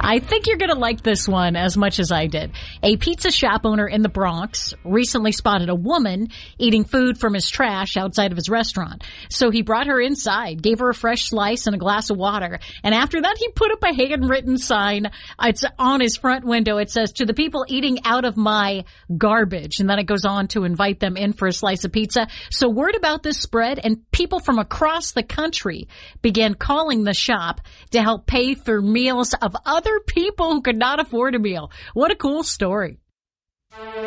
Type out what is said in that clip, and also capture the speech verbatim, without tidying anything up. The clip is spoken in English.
I think you're going to like this one as much as I did. A pizza shop owner in the Bronx recently spotted a woman eating food from his trash outside of his restaurant. So he brought her inside, gave her a fresh slice and a glass of water. And after that, he put up a handwritten sign. It's on his front window. It says, "To the people eating out of my garbage." And then it goes on to invite them in for a slice of pizza. So word about this spread, and people from across the country began calling the shop to help pay for meals of other people who could not afford a meal. What a cool story.